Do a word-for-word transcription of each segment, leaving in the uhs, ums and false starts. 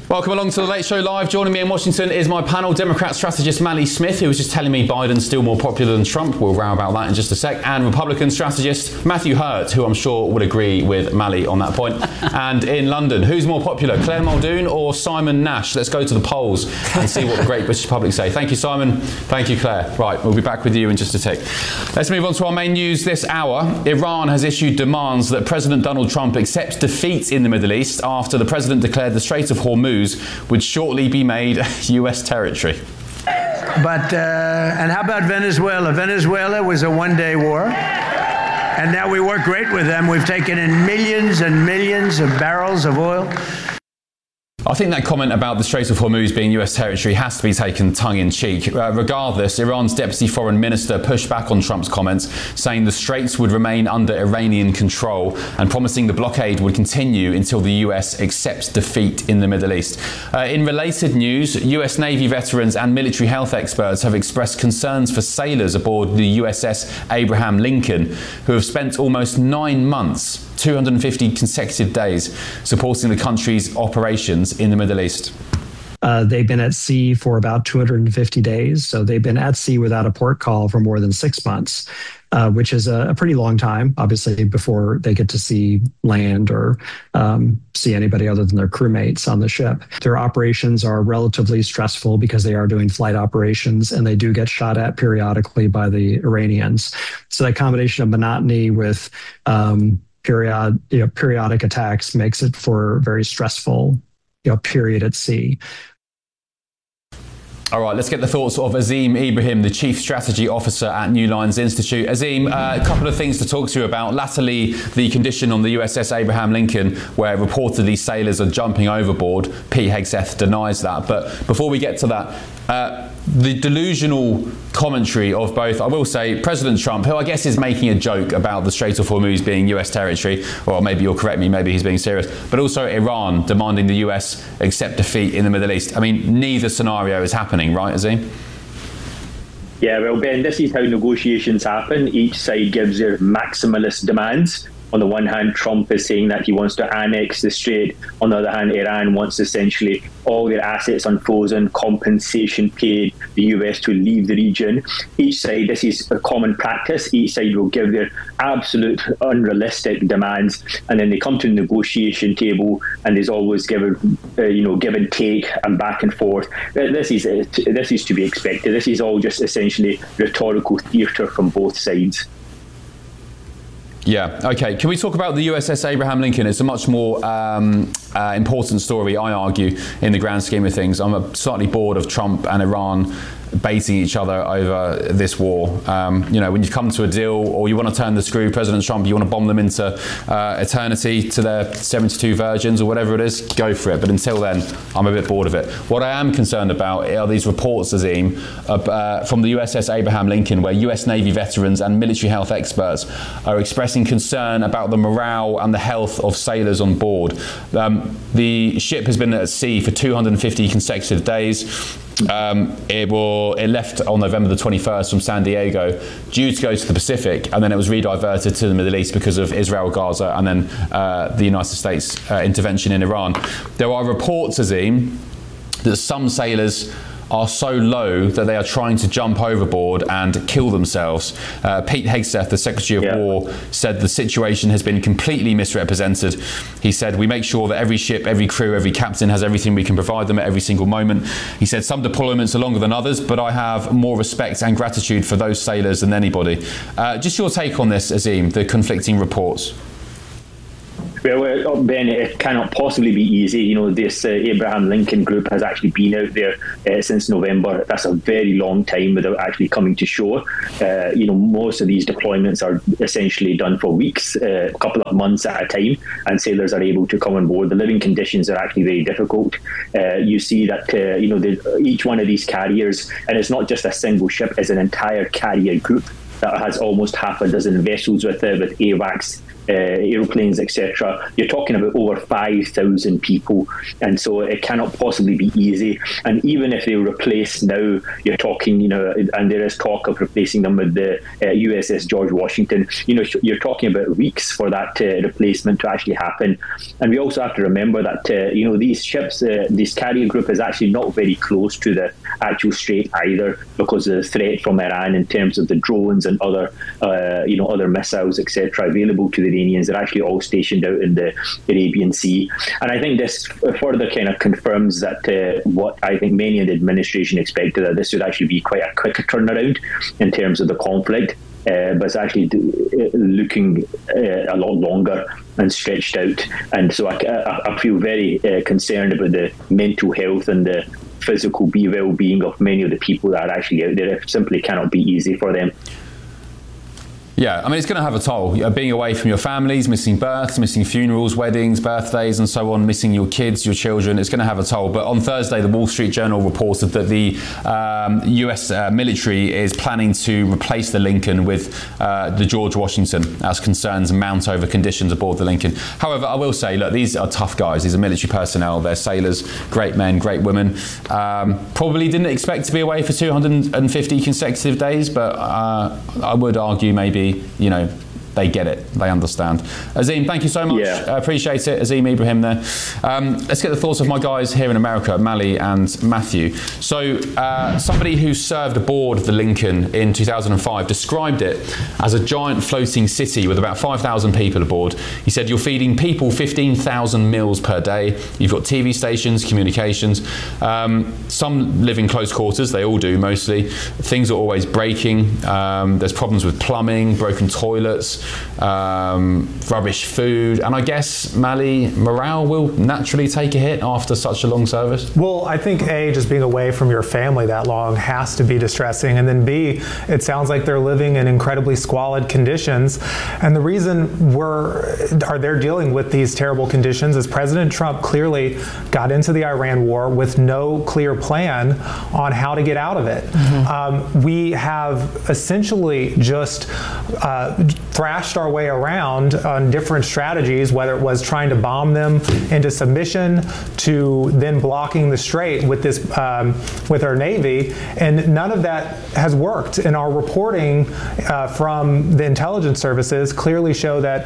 Welcome along to the Late Show Live. Joining me in Washington is my panel, Democrat strategist Mally Smith, who was just telling me Biden's still more popular than Trump. We'll row about that in just a sec. And Republican strategist Matthew Hurt, who I'm sure would agree with Mally on that point. And in London, who's more popular, Claire Muldoon or Simon Nash? Let's go to the polls and see what the great British public say. Thank you, Simon. Thank you, Claire. Right, we'll be back with you in just a tick. Let's move on to our main news this hour. Iran has issued demands that President Donald Trump accepts defeat in the Middle East after the president declared the Strait of Hormuz would shortly be made U S territory. But, uh, and how about Venezuela? Venezuela was a one-day war, and now we work great with them. We've taken in millions and millions of barrels of oil. I think that comment about the Strait of Hormuz being U S territory has to be taken tongue-in-cheek. Uh, regardless, Iran's deputy foreign minister pushed back on Trump's comments, saying the straits would remain under Iranian control and promising the blockade would continue until the U S accepts defeat in the Middle East. Uh, in related news, U S Navy veterans and military health experts have expressed concerns for sailors aboard the U S S Abraham Lincoln, who have spent almost nine months, two hundred fifty consecutive days, supporting the country's operations in the Middle East. Uh, they've been at sea for about two hundred fifty days, so they've been at sea without a port call for more than six months, uh, which is a, a pretty long time, obviously, before they get to see land or um, see anybody other than their crewmates on the ship. Their operations are relatively stressful because they are doing flight operations, and they do get shot at periodically by the Iranians. So that combination of monotony with um, period, you know, periodic attacks makes it for a very stressful you know, period at sea. All right, let's get the thoughts of Azeem Ibrahim, the Chief Strategy Officer at New Lines Institute. Azeem, uh, a couple of things to talk to you about. Latterly, the condition on the U S S Abraham Lincoln, where reportedly sailors are jumping overboard. Pete Hegseth denies that. But before we get to that, uh, the delusional commentary of both, I will say, President Trump, who I guess is making a joke about the Strait of Hormuz being U S territory, or maybe you'll correct me, maybe he's being serious, but also Iran demanding the U S accept defeat in the Middle East. I mean, neither scenario is happening, right, Azeem? Yeah, well, Ben, this is how negotiations happen. Each side gives their maximalist demands. On the one hand, Trump is saying that he wants to annex the strait. On the other hand, Iran wants essentially all their assets unfrozen, compensation paid, the U S to leave the region. Each side, this is a common practice. Each side will give their absolute unrealistic demands, and then they come to the negotiation table, and there's always give, uh, you know, give and take and back and forth. This is uh, this is to be expected. This is all just essentially rhetorical theatre from both sides. Yeah, okay. Can we talk about the U S S Abraham Lincoln? It's a much more um, uh, important story, I argue, in the grand scheme of things. I'm slightly bored of Trump and Iran baiting each other over this war. Um, you know, when you come to a deal or you want to turn the screw, President Trump, you want to bomb them into uh, eternity to their seventy-two virgins or whatever it is, go for it. But until then, I'm a bit bored of it. What I am concerned about are these reports, Azeem, uh, from the U S S Abraham Lincoln, where U S Navy veterans and military health experts are expressing concern about the morale and the health of sailors on board. Um, the ship has been at sea for two hundred fifty consecutive days. Um, it, will, it left on November the twenty-first from San Diego, due to go to the Pacific, and then it was rediverted to the Middle East because of Israel, Gaza, and then uh, the United States uh, intervention in Iran. There are reports, Azeem, that some sailors are so low that they are trying to jump overboard and kill themselves. Uh, Pete Hegseth, the Secretary of yeah. War, said the situation has been completely misrepresented. He said, we make sure that every ship, every crew, every captain has everything we can provide them at every single moment. He said, some deployments are longer than others, but I have more respect and gratitude for those sailors than anybody. Uh, just your take on this, Azeem, the conflicting reports. Well, Ben, it cannot possibly be easy. You know, this uh, Abraham Lincoln group has actually been out there uh, since November. That's a very long time without actually coming to shore. Uh, you know, most of these deployments are essentially done for weeks, uh, a couple of months at a time, and sailors are able to come on board. The living conditions are actually very difficult. Uh, you see that, uh, you know, the, each one of these carriers, and it's not just a single ship, it's an entire carrier group that has almost half a dozen vessels with uh, with A WACS uh, aeroplanes, et cetera. You're talking about over five thousand people, and so it cannot possibly be easy. And even if they replace now, you're talking, you know, and there is talk of replacing them with the uh, U S S George Washington. You know, you're talking about weeks for that uh, replacement to actually happen. And we also have to remember that uh, you know, these ships, uh, this carrier group is actually not very close to the actual strait either, because of the threat from Iran in terms of the drones and other, uh, you know, other missiles, et cetera, available to the Iranians. They're actually all stationed out in the Arabian Sea. And I think this further kind of confirms that uh, what I think many in the administration expected, that this would actually be quite a quick turnaround in terms of the conflict. Uh, but it's actually do, uh, looking uh, a lot longer and stretched out. And so I, I, I feel very uh, concerned about the mental health and the physical well-being of many of the people that are actually out there. It simply cannot be easy for them. Yeah, I mean, it's going to have a toll. Uh, being away from your families, missing births, missing funerals, weddings, birthdays, and so on, missing your kids, your children, it's going to have a toll. But on Thursday, the Wall Street Journal reported that the um, U S uh, military is planning to replace the Lincoln with uh, the George Washington as concerns mount over conditions aboard the Lincoln. However, I will say, look, these are tough guys. These are military personnel. They're sailors, great men, great women. Um, probably didn't expect to be away for two hundred fifty consecutive days, but uh, I would argue maybe, you know, they get it. They understand. Azim, thank you so much. Yeah. I appreciate it. Azim Ibrahim there. Um, let's get the thoughts of my guys here in America, Mali and Matthew. So uh, somebody who served aboard the Lincoln in two thousand five described it as a giant floating city with about five thousand people aboard. He said, you're feeding people fifteen thousand meals per day. You've got T V stations, communications. Um, some live in close quarters. They all do, mostly. Things are always breaking. Um, there's problems with plumbing, broken toilets, Um, rubbish food, and I guess Mali morale will naturally take a hit after such a long service. Well, I think A, just being away from your family that long has to be distressing, and then B, it sounds like they're living in incredibly squalid conditions, and the reason we're are they're dealing with these terrible conditions is President Trump clearly got into the Iran war with no clear plan on how to get out of it. Mm-hmm. Um, we have essentially just uh, thrashed our way around on different strategies, whether it was trying to bomb them into submission to then blocking the strait with this um, with our Navy, and none of that has worked. And our reporting uh, from the intelligence services clearly show that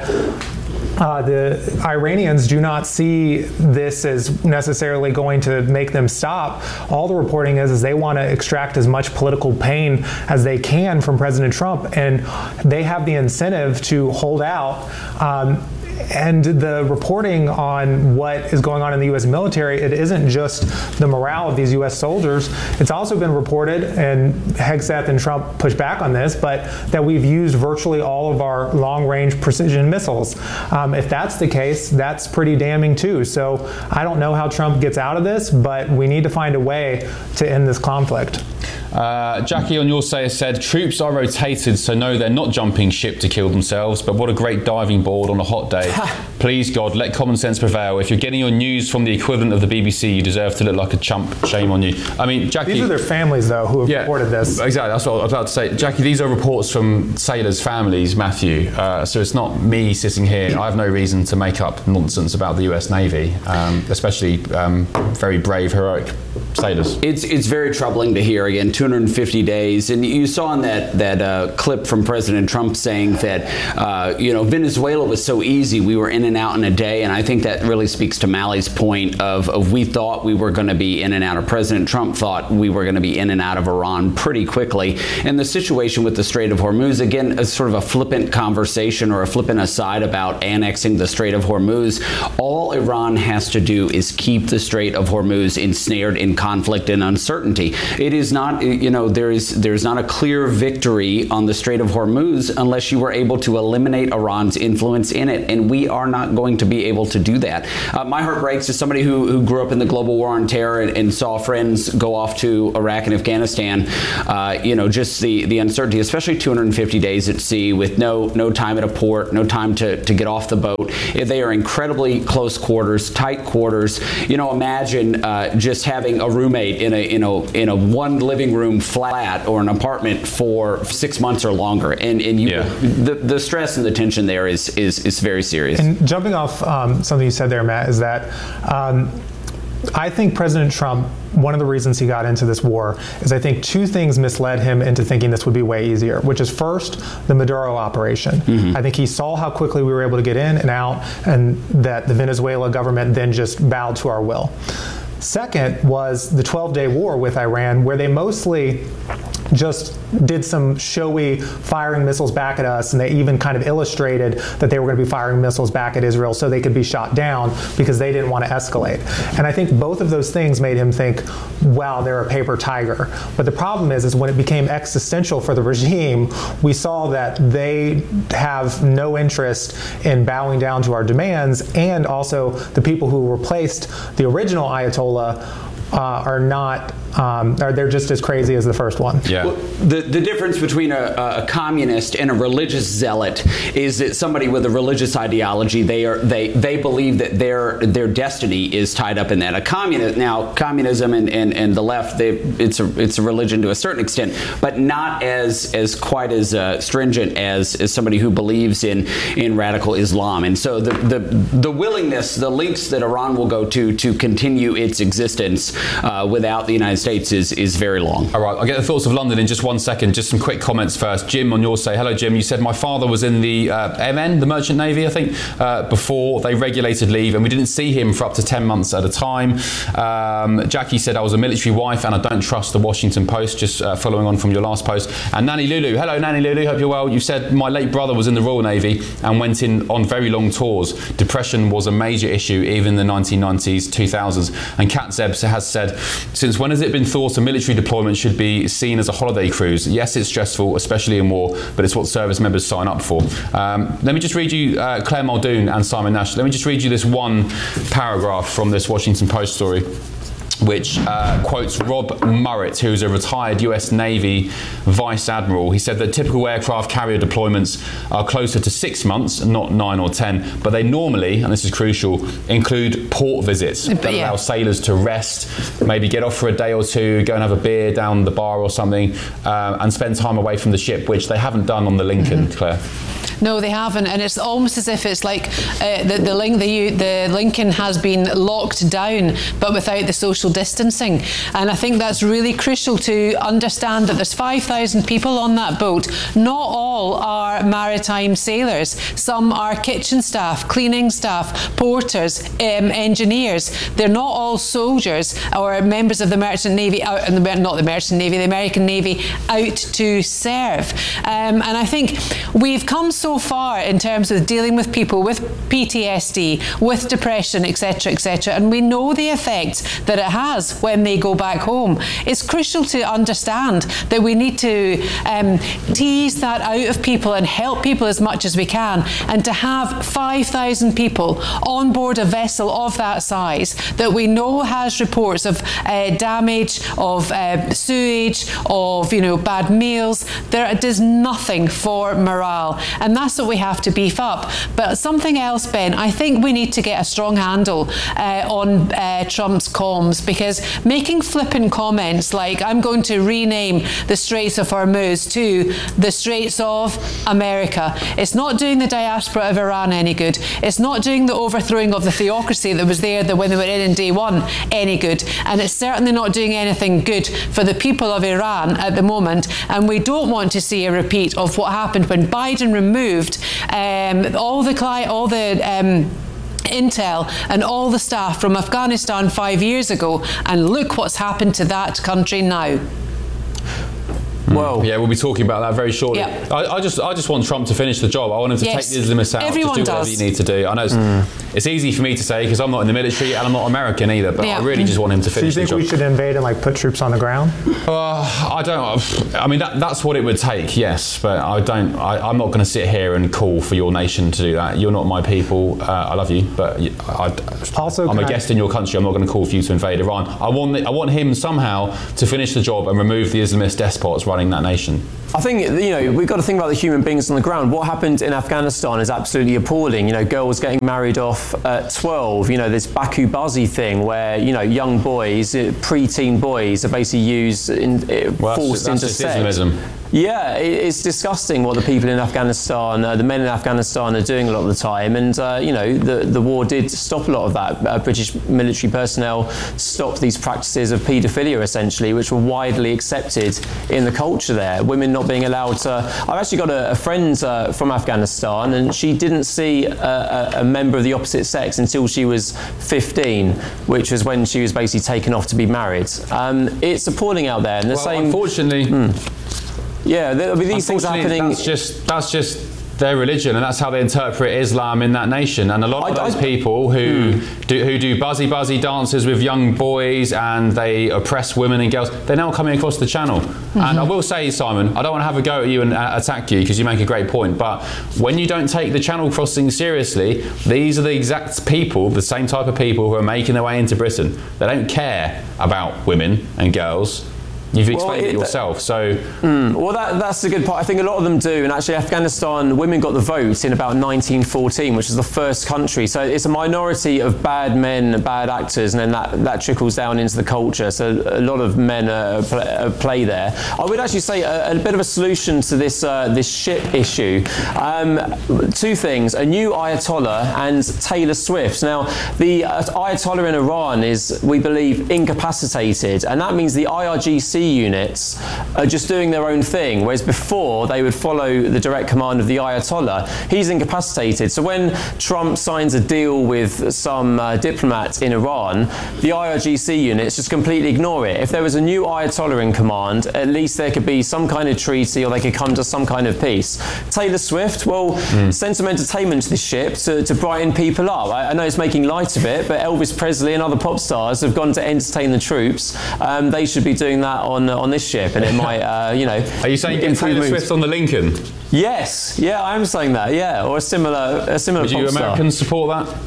Uh, the Iranians do not see this as necessarily going to make them stop. All the reporting is is they want to extract as much political pain as they can from President Trump, and they have the incentive to hold out. Um, And the reporting on what is going on in the U S military, it isn't just the morale of these U S soldiers. It's also been reported, and Hegseth and Trump pushed back on this, but that we've used virtually all of our long-range precision missiles. Um, if that's the case, that's pretty damning too. So I don't know how Trump gets out of this, but we need to find a way to end this conflict. Uh, Jackie on your say said, troops are rotated, so no, they're not jumping ship to kill themselves, but what a great diving board on a hot day. Please, God, let common sense prevail. If you're getting your news from the equivalent of the B B C, you deserve to look like a chump. Shame on you. I mean, Jackie... These are their families, though, who have yeah, reported this. Exactly, that's what I was about to say. Jackie, these are reports from sailors' families, Matthew, uh, so it's not me sitting here. I have no reason to make up nonsense about the U S Navy, um, especially um, very brave, heroic sailors. It's it's very troubling to hear, again, two hundred fifty days. And you saw in that, that uh, clip from President Trump saying that, uh, you know, Venezuela was so easy, we were in and out in a day. And I think that really speaks to Mali's point of, of we thought we were going to be in and out, or President Trump thought we were going to be in and out of Iran pretty quickly. And the situation with the Strait of Hormuz, again, a sort of a flippant conversation or a flippant aside about annexing the Strait of Hormuz. All Iran has to do is keep the Strait of Hormuz ensnared in conflict and uncertainty. It is not, you know, there is there's not a clear victory on the Strait of Hormuz unless you were able to eliminate Iran's influence in it, and we are not going to be able to do that. Uh, my heart breaks as somebody who, who grew up in the global war on terror and, and saw friends go off to Iraq and Afghanistan. Uh, you know, just the the uncertainty, especially two hundred fifty days at sea with no no time at a port, no time to to get off the boat. They are incredibly close quarters, tight quarters. You know, imagine uh, just having a roommate in a in a in a one living room flat or an apartment for six months or longer. And, and you, yeah. the, the stress and the tension there is, is, is very serious. And jumping off um, something you said there, Matt, is that um, I think President Trump, one of the reasons he got into this war is I think two things misled him into thinking this would be way easier, which is first, the Maduro operation. Mm-hmm. I think he saw how quickly we were able to get in and out, and that the Venezuela government then just bowed to our will. Second was the twelve-day war with Iran, where they mostly just did some showy firing missiles back at us, and they even kind of illustrated that they were going to be firing missiles back at Israel so they could be shot down because they didn't want to escalate. And I think both of those things made him think, wow, they're a paper tiger. But the problem is, is when it became existential for the regime, we saw that they have no interest in bowing down to our demands, and also the people who replaced the original Ayatollah Uh, are not, um, are, they're just as crazy as the first one. Yeah. Well, the, the difference between a, a communist and a religious zealot is that somebody with a religious ideology, they are they they believe that their their destiny is tied up in that. A communist, now communism and, and, and the left, they, it's a it's a religion to a certain extent, but not as as quite as uh, stringent as, as somebody who believes in in radical Islam. And so the the the willingness, the lengths that Iran will go to to continue its existence Uh, without the United States is is very long. All right, I'll get the thoughts of London in just one second. Just some quick comments first. Jim on yours say, hello Jim, you said my father was in the uh, M N, the Merchant Navy, I think, uh, before they regulated leave, and we didn't see him for up to ten months at a time. Um, Jackie said, I was a military wife and I don't trust the Washington Post, just uh, following on from your last post. And Nanny Lulu, hello Nanny Lulu, hope you're well. You said my late brother was in the Royal Navy and went in on very long tours. Depression was a major issue even in the nineteen nineties, two thousands. And Kat Zeb has said, since when has it been thought a military deployment should be seen as a holiday cruise? Yes, it's stressful, especially in war, but it's what service members sign up for. Um, let me just read you, uh, Claire Muldoon and Simon Nash, let me just read you this one paragraph from this Washington Post story, which uh, quotes Rob Murrett, who's a retired U S Navy Vice Admiral. He said that typical aircraft carrier deployments are closer to six months, not nine or ten, but they normally, and this is crucial, include port visits that but, yeah. allow sailors to rest, maybe get off for a day or two, go and have a beer down the bar or something, uh, and spend time away from the ship, which they haven't done on the Lincoln, mm-hmm. Claire. No, they haven't, and it's almost as if it's like uh, the the, link, the the Lincoln has been locked down, but without the social distancing. And I think that's really crucial to understand that there's five thousand people on that boat. Not all are maritime sailors. Some are kitchen staff, cleaning staff, porters, um, engineers. They're not all soldiers or members of the Merchant Navy, out, not the Merchant Navy, the American Navy, out to serve. Um, and I think we've come so far in terms of dealing with people with P T S D, with depression, et cetera, et cetera, and we know the effects that it has when they go back home. It's crucial to understand that we need to um, tease that out of people and help people as much as we can, and to have five thousand people on board a vessel of that size that we know has reports of uh, damage, of uh, sewage, of you know bad meals, there does nothing for morale. And that's what we have to beef up. But something else, Ben, I think we need to get a strong handle uh, on uh, Trump's comms, because making flippant comments like, I'm going to rename the Straits of Hormuz to the Straits of America, it's not doing the diaspora of Iran any good. It's not doing the overthrowing of the theocracy that was there when they were in in day one any good. And it's certainly not doing anything good for the people of Iran at the moment. And we don't want to see a repeat of what happened when Biden removed um, all the all the um, intel and all the staff from Afghanistan five years ago, and look what's happened to that country now. Whoa. Yeah, we'll be talking about that very shortly. Yeah. I, I just I just want Trump to finish the job. I want him to yes. take the Islamists out. Everyone just do does. whatever you need to do. I know it's, mm. it's easy for me to say because I'm not in the military and I'm not American either, but yeah. I really just want him to finish the job. Do you think we should invade and like put troops on the ground? Uh, I don't. I mean, that, that's what it would take, yes. But I don't. I, I'm not going to sit here and call for your nation to do that. You're not my people. Uh, I love you, but I, also, I'm a I, guest in your country. I'm not going to call for you to invade Iran. I want. I want him somehow to finish the job and remove the Islamist despots running in that nation? I think, you know, we've got to think about the human beings on the ground. What happened in Afghanistan is absolutely appalling. You know, girls getting married off at twelve. You know, this Baku Bazi thing where, you know, young boys, pre-teen boys are basically used, in, well, forced that's, that's into just sex. Islamism. Yeah, it's disgusting what the people in Afghanistan, uh, the men in Afghanistan are doing a lot of the time. And, uh, you know, the, the war did stop a lot of that. Uh, British military personnel stopped these practices of paedophilia, essentially, which were widely accepted in the culture there. Women not being allowed to... I've actually got a, a friend uh, from Afghanistan, and she didn't see a, a, a member of the opposite sex until she was fifteen, which was when she was basically taken off to be married. Um, it's appalling out there. And the well, same... unfortunately... Mm. Yeah, there, I mean, these things are happening. That's just that's just their religion, and that's how they interpret Islam in that nation. And a lot of I, those I, people who hmm. do who do buzzy buzzy dances with young boys and they oppress women and girls, they're now coming across the channel. Mm-hmm. And I will say, Simon, I don't want to have a go at you and uh, attack you because you make a great point. But when you don't take the channel crossing seriously, these are the exact people, the same type of people who are making their way into Britain. They don't care about women and girls. You've explained well, it, it yourself, so... Mm, well, that, that's the good part. I think a lot of them do, and actually Afghanistan, women got the vote in about nineteen fourteen, which is the first country. So it's a minority of bad men, bad actors, and then that, that trickles down into the culture. So a lot of men uh, play, uh, play there. I would actually say a, a bit of a solution to this uh, this ship issue. Um, two things, a new Ayatollah and Taylor Swift. Now, the uh, Ayatollah in Iran is, we believe, incapacitated, and that means the I R G C units are just doing their own thing, whereas before they would follow the direct command of the Ayatollah. He's incapacitated. So when Trump signs a deal with some uh, diplomat in Iran, the I R G C units just completely ignore it. If there was a new Ayatollah in command, at least there could be some kind of treaty or they could come to some kind of peace. Taylor Swift, well, mm. send some entertainment to this ship to, to brighten people up. I, I know it's making light of it, but Elvis Presley and other pop stars have gone to entertain the troops. Um, they should be doing that on on this ship, and it might, uh, you know. Are you saying get Taylor Swift on the Lincoln? Yes, yeah, I am saying that. Yeah, or a similar, a similar. Would pop you Americans star. support that?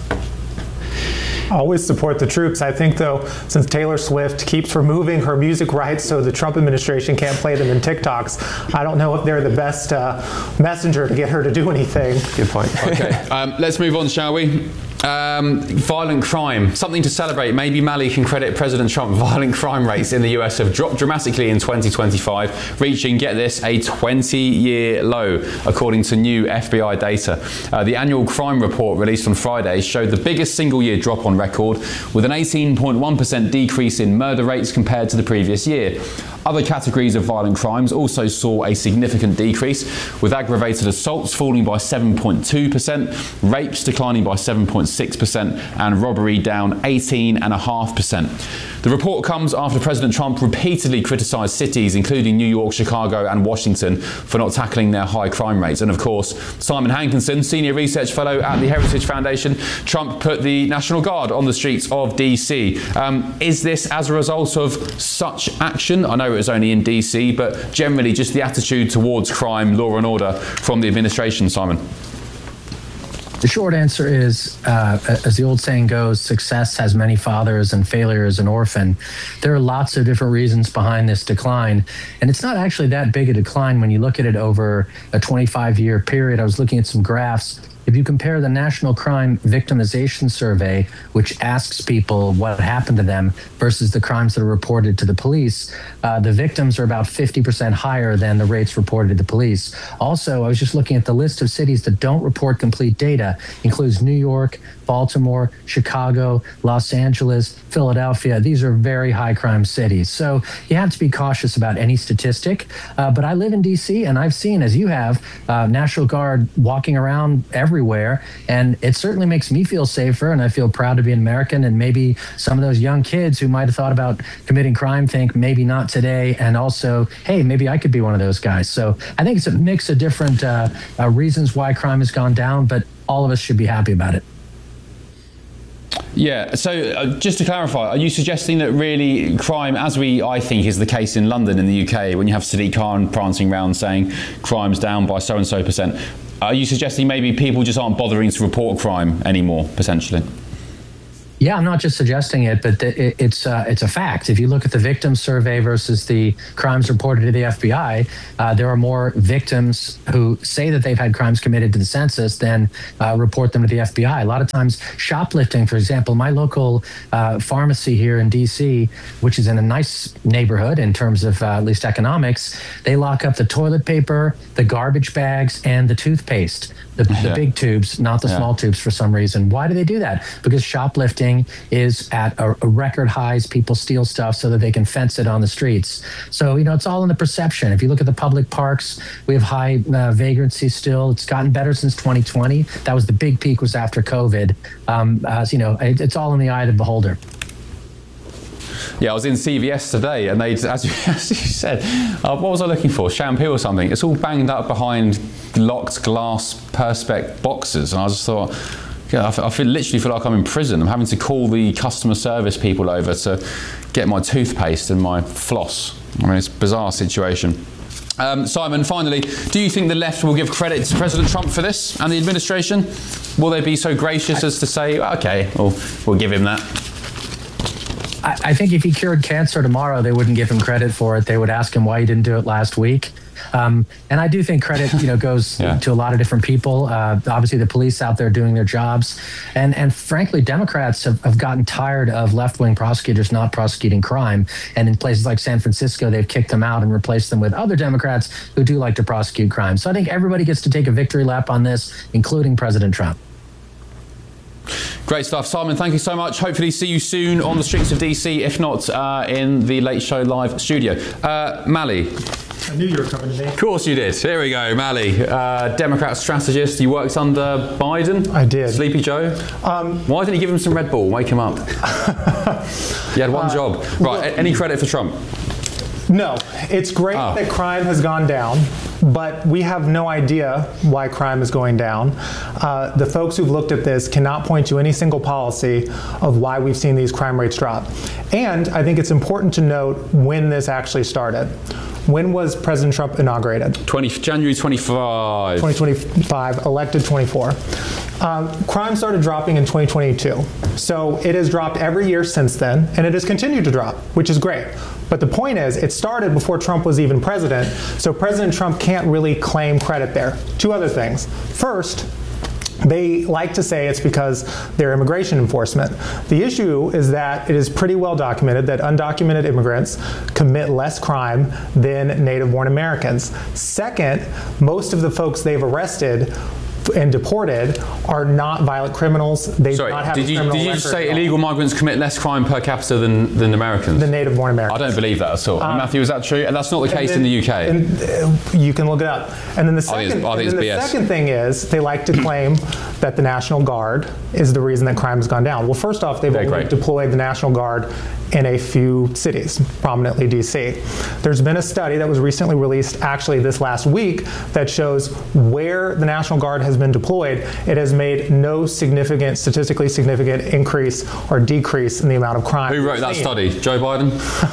I always support the troops. I think, though, since Taylor Swift keeps removing her music rights so the Trump administration can't play them in TikToks, I don't know if they're the best uh, messenger to get her to do anything. Good point. Okay, um, let's move on, shall we? Um, violent crime, something to celebrate. Maybe Mali can credit President Trump. Violent crime rates in the U S have dropped dramatically in twenty twenty-five, reaching, get this, a twenty-year low, according to new F B I data. Uh, the annual crime report released on Friday showed the biggest single-year drop on record, with an eighteen point one percent decrease in murder rates compared to the previous year. Other categories of violent crimes also saw a significant decrease, with aggravated assaults falling by seven point two percent, rapes declining by seven point six percent, and robbery down eighteen point five percent. The report comes after President Trump repeatedly criticised cities, including New York, Chicago and Washington, for not tackling their high crime rates. And of course, Simon Hankinson, Senior Research Fellow at the Heritage Foundation, Trump put the National Guard on the streets of D C. Um, is this as a result of such action? I know it was only in D C, but generally just the attitude towards crime, law and order from the administration, Simon? The short answer is, uh, as the old saying goes, success has many fathers and failure is an orphan. There are lots of different reasons behind this decline, and it's not actually that big a decline when you look at it over a twenty-five year period. I was looking at some graphs. If you compare the National Crime Victimization Survey, which asks people what happened to them, versus the crimes that are reported to the police, uh, the victims are about fifty percent higher than the rates reported to the police. Also, I was just looking at the list of cities that don't report complete data. Includes New York, Baltimore, Chicago, Los Angeles, Philadelphia. These are very high crime cities. So you have to be cautious about any statistic. Uh, but I live in D C, and I've seen, as you have, uh, National Guard walking around everywhere, and it certainly makes me feel safer, and I feel proud to be an American. And maybe some of those young kids who might have thought about committing crime think maybe not today, and also, hey, maybe I could be one of those guys. So I think it's a mix of different uh, uh, reasons why crime has gone down, but all of us should be happy about it. Yeah, so uh, just to clarify, are you suggesting that really crime, as we, I think, is the case in London in the U K, when you have Sadiq Khan prancing around saying crime's down by so-and-so percent, are you suggesting maybe people just aren't bothering to report crime anymore, potentially? Yeah, I'm not just suggesting it, but the, it, it's uh, it's a fact. If you look at the victim survey versus the crimes reported to the F B I, uh, there are more victims who say that they've had crimes committed to the census than uh, report them to the F B I. A lot of times, shoplifting, for example, my local uh, pharmacy here in D C, which is in a nice neighborhood in terms of uh, at least economics, they lock up the toilet paper, the garbage bags, and the toothpaste. The, yeah. the big tubes, not the yeah. small tubes for some reason. Why do they do that? Because shoplifting is at a, a record highs. People steal stuff so that they can fence it on the streets. So, you know, it's all in the perception. If you look at the public parks, we have high uh, vagrancy still. It's gotten better since twenty twenty. That was the big peak was after COVID. Um, as you know, it, it's all in the eye of the beholder. Yeah, I was in C V S today, and they, as you, as you said, uh, what was I looking for? Shampoo or something? It's all banged up behind locked glass Perspex boxes, and I just thought, yeah, I, feel, I feel literally feel like I'm in prison. I'm having to call the customer service people over to get my toothpaste and my floss. I mean, it's a bizarre situation. Um, Simon, finally, do you think the left will give credit to President Trump for this and the administration? Will they be so gracious as to say, okay, we'll, we'll give him that? I, I think if he cured cancer tomorrow, they wouldn't give him credit for it. They would ask him why he didn't do it last week. Um, and I do think credit, you know, goes yeah. to a lot of different people. Uh, obviously, the police out there doing their jobs, and and frankly, Democrats have, have gotten tired of left-wing prosecutors not prosecuting crime. And in places like San Francisco, they've kicked them out and replaced them with other Democrats who do like to prosecute crime. So I think everybody gets to take a victory lap on this, including President Trump. Great stuff. Simon, thank you so much. Hopefully see you soon on the streets of D C, if not uh, in the Late Show Live studio. Uh, Mali. I knew you were coming to me. Of course you did. Here we go, Mali. Uh, Democrat strategist. You worked under Biden. I did. Sleepy Joe. Um, Why didn't you give him some Red Bull? Wake him up. You had one uh, job. Right, well, any credit for Trump? No. It's great oh. that crime has gone down, but we have no idea why crime is going down. Uh, the folks who've looked at this cannot point to any single policy of why we've seen these crime rates drop. And I think it's important to note when this actually started. When was President Trump inaugurated? twenty, January twenty-fifth. twenty twenty-five, elected twenty-four. Um, crime started dropping in twenty twenty-two. So it has dropped every year since then, and it has continued to drop, which is great. But the point is, it started before Trump was even president, so President Trump can't really claim credit there. Two other things. First, they like to say it's because they're immigration enforcement. The issue is that it is pretty well documented that undocumented immigrants commit less crime than native-born Americans. Second, most of the folks they've arrested and deported are not violent criminals. They Sorry, do not have did a you, criminal did you record say illegal migrants commit less crime per capita than, than Americans? The native-born Americans. I don't believe that at all. Um, Matthew, is that true? And that's not the case then, in the U K. And, uh, you can look it up. And then the second, I think it's, I think and then the second thing is they like to claim that the National Guard is the reason that crime has gone down. Well, first off, they've They're only great. deployed the National Guard in a few cities, prominently D C. There's been a study that was recently released, actually this last week, that shows where the National Guard has been deployed, it has made no significant, statistically significant increase or decrease in the amount of crime. Who wrote that study? Joe Biden?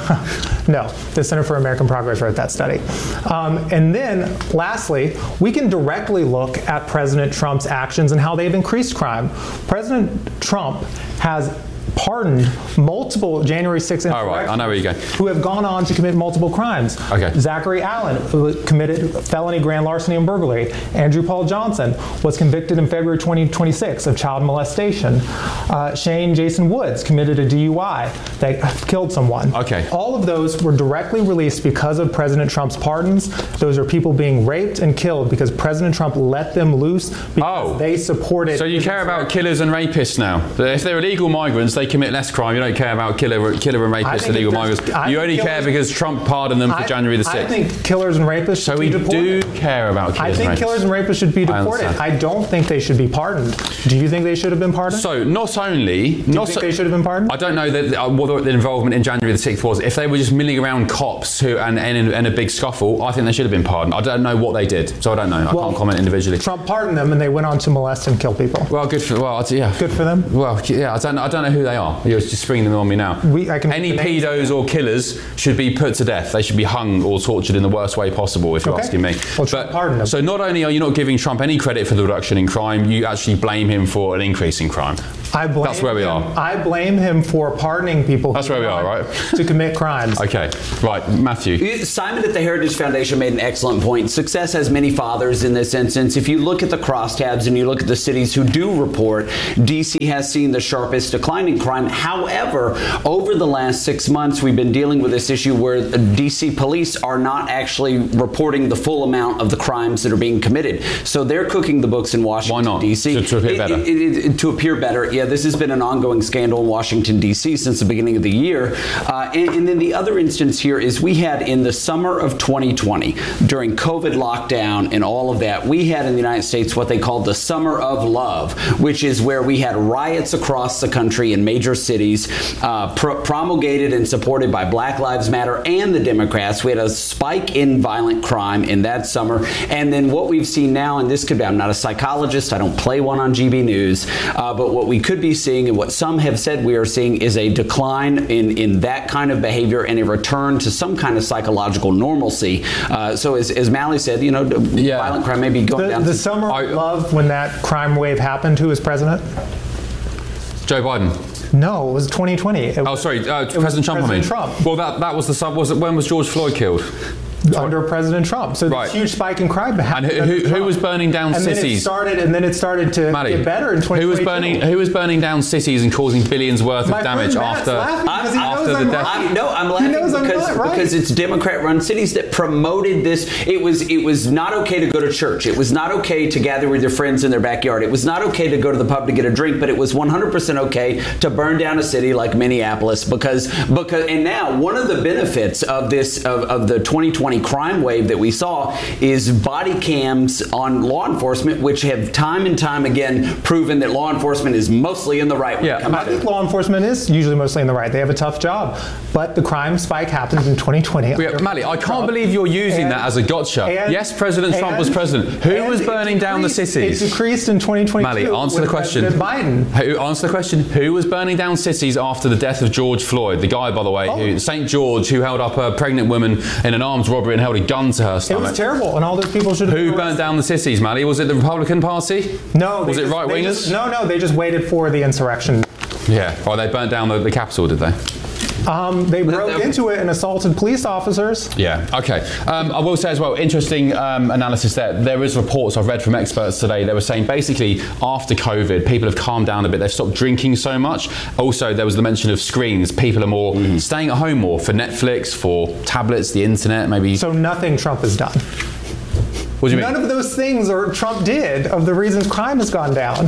No, the Center for American Progress wrote that study. Um, and then, lastly, we can directly look at President Trump's actions and how they've increased crime. President Trump has pardoned multiple January sixth Oh, right. I know where you're going. who have gone on to commit multiple crimes. Okay. Zachary Allen, who committed felony grand larceny and burglary. Andrew Paul Johnson was convicted in February twenty twenty-six of child molestation. Uh, Shane Jason Woods committed a D U I that killed someone. Okay. All of those were directly released because of President Trump's pardons. Those are people being raped and killed because President Trump let them loose because Oh. they supported. So you care about killers and rapists now? If they're illegal migrants, they commit less crime. You don't care about killer, killer and I rapists, think illegal if there's- migrants. I You think only care killers- because Trump pardoned them for I- January the I sixth. think killers and rapists So should we be deported. do care about killers I think and rapists. killers and rapists should be I deported. understand. I, don't think they should be pardoned. Do you think they should have been pardoned? So not only, Do you not think so, they should have been pardoned? I don't know that uh, what the involvement in January the sixth was. If they were just milling around cops who and, and, and a big scuffle, I think they should have been pardoned. I don't know what they did, so I don't know. I Well, can't comment individually. Trump pardoned them, and they went on to molest and kill people. Well, good for well, I'd- yeah. Good for them. Well, yeah, I don't, I don't know who they are. You're just springing them on me now. We, I can Any the names. pedos or killers should be put to death. They should be hung or tortured in the worst way possible, if you're Okay. asking me. Well, Trump pardoned them. So not only are you not giving Trump any credit for the reduction in crime, you actually blame him for an increase in crime. I blame That's where we him, are. I blame him for pardoning people. That's where we are, right? To commit crimes. Okay, right, Matthew. Simon at the Heritage Foundation made an excellent point. Success has many fathers in this instance. If you look at the crosstabs and you look at the cities who do report, D C has seen the sharpest decline in crime. However, over the last six months, we've been dealing with this issue where D C police are not actually reporting the full amount of the crimes that are being committed. So they're cooking the books in Washington, Why not? D C. To, to appear It- better. it- it- it- to appear better. Yeah, this has been an ongoing scandal in Washington, D C since the beginning of the year. Uh, and, and then the other instance here is we had in the summer of twenty twenty, during COVID lockdown and all of that, we had in the United States what they called the Summer of Love, which is where we had riots across the country in major cities, uh, pr- promulgated and supported by Black Lives Matter and the Democrats. We had a spike in violent crime in that summer. And then what we've seen now, and this could be, I'm not a psychologist, I don't play one on G B News, uh, but what we could be seeing and what some have said we are seeing is a decline in, in that kind of behavior and a return to some kind of psychological normalcy. Uh, so as, as Mally said, you know, Yeah. violent crime may be going The, down. the to- summer I- of love when that crime wave happened, who was president? Joe Biden. No, it was twenty twenty. It Oh, was sorry, uh, President Trump, I mean. President Trump. Well, that, that was the sub, was it, when was George Floyd killed? under President Trump. So Right. this huge spike in crime happened. And who, under who, who Trump. was burning down and cities? Then it started, and then it started to Maddie, get better in twenty twenty-two. who was burning? Who was burning down cities and causing billions worth of My damage friend Matt's after laughing because he after knows the I'm death? right. I'm, no, I'm He laughing knows I'm because not right. because it's Democrat-run cities that promoted this. It was it was not okay to go to church. It was not okay to gather with your friends in their backyard. It was not okay to go to the pub to get a drink. But it was one hundred percent okay to burn down a city like Minneapolis because because and now one of the benefits of this of, of the twenty twenty crime wave that we saw is body cams on law enforcement, which have time and time again proven that law enforcement is mostly in the right. Yeah, I think law enforcement is usually mostly in the right. They have a tough job. But the crime spike happened in twenty twenty. Yeah, Mally, I can't Trump. believe you're using And- that as a gotcha. and- Yes, President Trump and- was president. Who and was it burning down the decreased- cities? It decreased in twenty twenty-two. Mally, answer the with question. President Biden. Who, answer the question. Who was burning down cities after the death of George Floyd? The guy, by the way, Oh. who Saint George, who held up a pregnant woman in an armed robbery and held a gun to her It stomach. was terrible, and all those people should have Who been burnt down the cities, Mally? Was it the Republican Party? No. Was they it just- right they wingers? just- No, no. They just waited for the insurrection. Yeah. Well, they burnt down the, the Capitol, did they? Um, they broke into it and assaulted police officers. Yeah, okay. Um, I will say as well, interesting um, analysis there. There is reports I've read from experts today. They were saying basically after COVID, people have calmed down a bit. They've stopped drinking so much. Also, there was the mention of screens. People are more Mm-hmm. staying at home more for Netflix, for tablets, the internet, maybe. So nothing Trump has done. What do you mean? None of those things or Trump did of the reasons crime has gone down.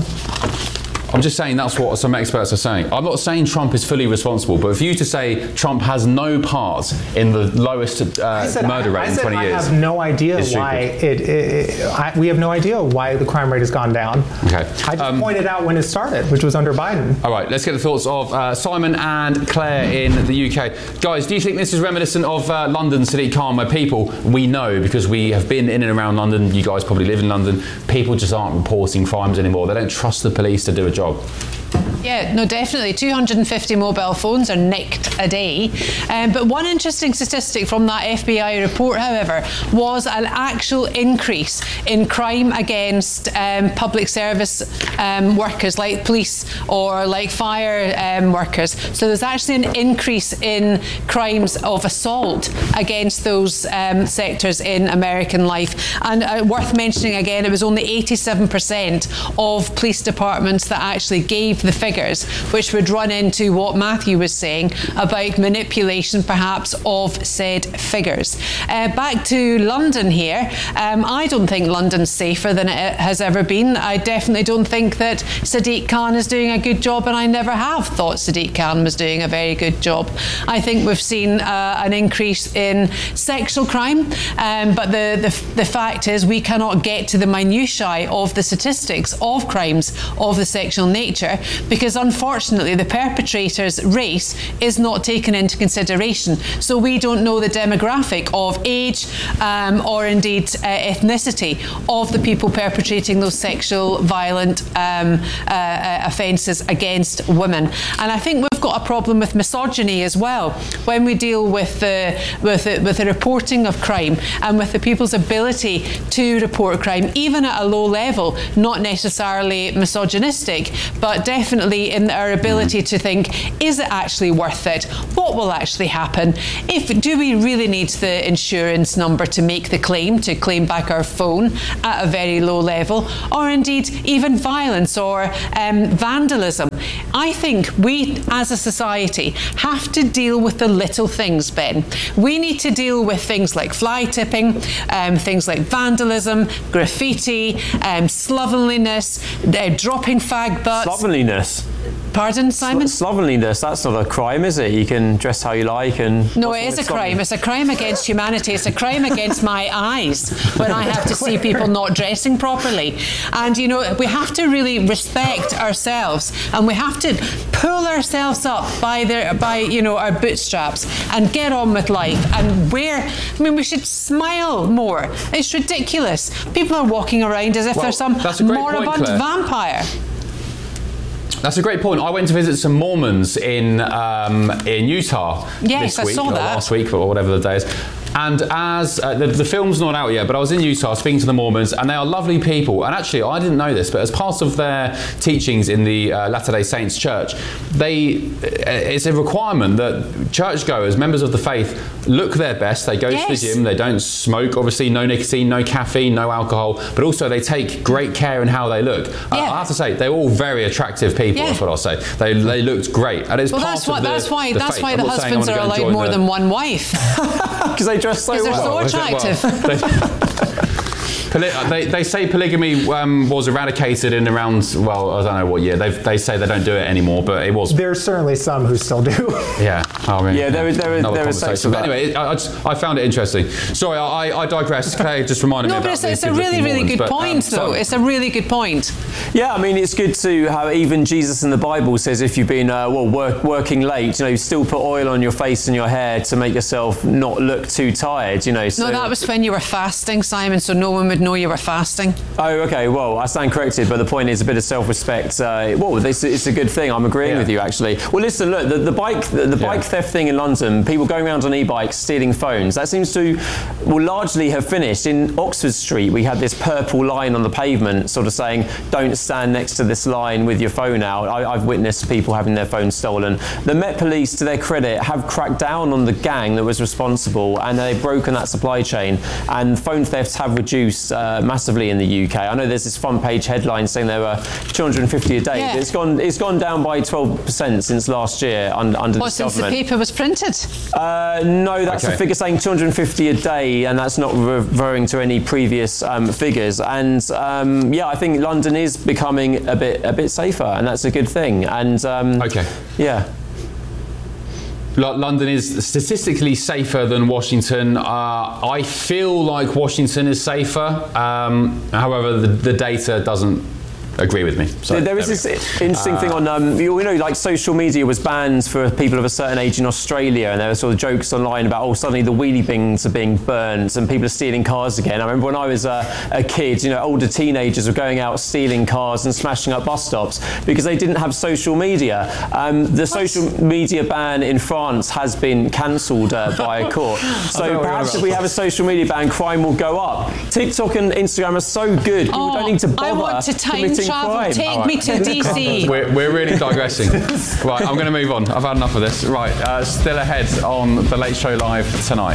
I'm just saying that's what some experts are saying. I'm not saying Trump is fully responsible, but for you to say Trump has no part in the lowest uh, I said, murder I, rate I in said twenty I years. have no idea It's why it. it, it I, we have no idea why the crime rate has gone down. Okay. I just Um, pointed out when it started, which was under Biden. All right, let's get the thoughts of uh, Simon and Claire in the U K. Guys, do you think this is reminiscent of uh, London, Sadiq Khan, where people, we know because we have been in and around London, you guys probably live in London, people just aren't reporting crimes anymore. They don't trust the police to do a job. Yeah, no, definitely. two hundred fifty mobile phones are nicked a day. Um, but one interesting statistic from that F B I report, however, was an actual increase in crime against um, public service um, workers like police or like fire um, workers. So there's actually an increase in crimes of assault against those um, sectors in American life. And uh, worth mentioning again, it was only eighty-seven percent of police departments that actually gave the figures, which would run into what Matthew was saying about manipulation perhaps of said figures. Uh, back to London here. Um, I don't think London's safer than it has ever been. I definitely don't think that Sadiq Khan is doing a good job, and I never have thought Sadiq Khan was doing a very good job. I think we've seen uh, an increase in sexual crime, um, but the, the, the fact is we cannot get to the minutiae of the statistics of crimes of the sexual nature, because unfortunately the perpetrator's race is not taken into consideration. So we don't know the demographic of age um, or indeed uh, ethnicity of the people perpetrating those sexual violent um, uh, uh, offences against women. And I think we've got a problem with misogyny as well when we deal with the with the, with the reporting of crime and with the people's ability to report crime, even at a low level, not necessarily misogynistic, but definitely in our ability to think, is it actually worth it? What will actually happen? If do we really need the insurance number to make the claim, to claim back our phone at a very low level, or indeed even violence or um, vandalism? I think we as a society have to deal with the little things, Ben. We need to deal with things like fly tipping, um, things like vandalism, graffiti, um, slovenliness, uh, dropping fag butts. Slovenliness? Pardon, Simon? Sl- slovenliness, that's not a crime, is it? You can dress how you like and... No, it is a crime. It's a crime against humanity. It's a crime against my eyes when I have to see people not dressing properly. And, you know, we have to really respect ourselves, and we have to pull ourselves up by, their, by you know, our bootstraps and get on with life and wear... I mean, we should smile more. It's ridiculous. People are walking around as if Well, they're some moribund point, Claire. vampire. That's a great point. I went to visit some Mormons in um, in Utah Yes, this I week, saw or that. last week, or whatever the day is. And as uh, the, the film's not out yet, but I was in Utah speaking to the Mormons, and they are lovely people. And actually, I didn't know this, but as part of their teachings in the uh, Latter-day Saints Church, they it's a requirement that churchgoers, members of the faith, look their best. They go Yes. to the gym. They don't smoke. Obviously, no nicotine, no caffeine, no alcohol. But also, they take great care in how they look. I, Yeah. I have to say, they're all very attractive people. Yeah. That's what I'll say. They they looked great, and it's Well, part that's of why. the, That's why. the That's faith. why I'm the not saying I husbands wanna are go and allowed join more the- than one wife. Because they dress so Because they're well. so Well, attractive. they, poly- they, they say polygamy um, was eradicated in around, well, I don't know what year. They they say they don't do it anymore, but it was. There's certainly some who still do. Yeah. I mean, Yeah, there is- there is- another there is conversation. sex with But that. anyway, I, I, just, I found it interesting. Sorry, I, I digress. Claire just reminded No, me but about it's, it's these a really, good-looking really Mormons. good But, um, point, so- though. It's a really good point. Yeah, I mean, it's good to have, even Jesus in the Bible says if you've been, uh, well, work, working late, you know, you still put oil on your face and your hair to make yourself not look too tired, you know. So, No, that was when you were fasting, Simon, so no one would know you were fasting. Oh, okay, well, I stand corrected, but the point is a bit of self-respect. Uh, well, it's, it's a good thing. I'm agreeing Yeah. with you, actually. Well, listen, look, the, the bike the, the bike Yeah. theft thing in London, people going around on e-bikes, stealing phones, that seems to, well, largely have finished. In Oxford Street, we had this purple line on the pavement sort of saying, don't stand next to this line with your phone out. I, I've witnessed people having their phones stolen. The Met Police, to their credit, have cracked down on the gang that was responsible, and they've broken that supply chain, and phone thefts have reduced uh, massively in the U K. I know there's this front page headline saying there were two hundred fifty a day. Yeah. It's gone it's gone down by twelve percent since last year under, under What, this since the government. paper was printed? Uh, no, that's Okay. a figure saying two hundred fifty a day, and that's not referring to any previous um, figures. And um, yeah, I think London is becoming a bit a bit safer, and that's a good thing. And um, Okay. yeah. L- London is statistically safer than Washington. Uh, I feel like Washington is safer. Um, however, the, the data doesn't agree with me. So there is there we this go. interesting thing on, um, you know, like social media was banned for people of a certain age in Australia, and there were sort of jokes online about, oh, suddenly the wheelie bins are being burnt and people are stealing cars again. I remember when I was uh, a kid, you know, older teenagers were going out stealing cars and smashing up bus stops because they didn't have social media. Um, the social media ban in France has been cancelled uh, by a court. So perhaps if we have a social media ban, crime will go up. TikTok and Instagram are so good, people Oh, don't need to bother I want to time committing travel. crime. Take All me right. to D C. We're, we're really digressing. Right, I'm going to move on. I've had enough of this. Right, uh, still ahead on The Late Show Live tonight.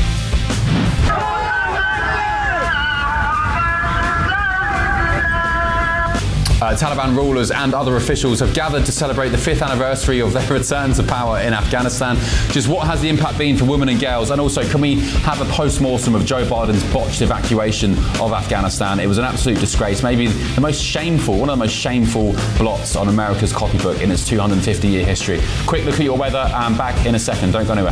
Uh, Taliban rulers and other officials have gathered to celebrate the fifth anniversary of their return to power in Afghanistan. Just what has the impact been for women and girls? And also, can we have a post-mortem of Joe Biden's botched evacuation of Afghanistan? It was an absolute disgrace, maybe the most shameful, one of the most shameful blots on America's copybook in its two hundred fifty year history. Quick look at your weather, and back in a second. Don't go anywhere.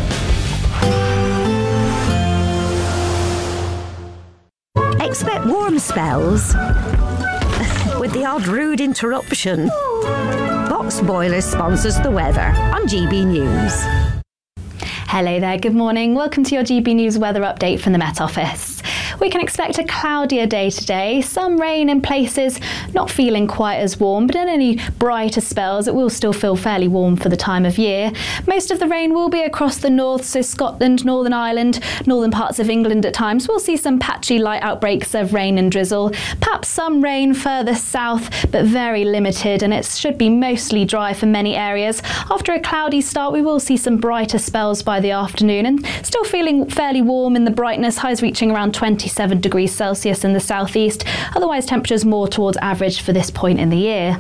Expect warm spells with the odd rude interruption. Box Boilers sponsors the weather on G B News. Hello there, good morning. Welcome to your G B News weather update from the Met Office. We can expect a cloudier day today, some rain in places, not feeling quite as warm, but in any brighter spells it will still feel fairly warm for the time of year. Most of the rain will be across the north, so Scotland, Northern Ireland, northern parts of England at times. We'll see some patchy light outbreaks of rain and drizzle, perhaps some rain further south, but very limited, and it should be mostly dry for many areas. After a cloudy start, we will see some brighter spells by the afternoon, and still feeling fairly warm in the brightness, highs reaching around twenty-seven degrees Celsius in the southeast. Otherwise, temperatures more towards average for this point in the year.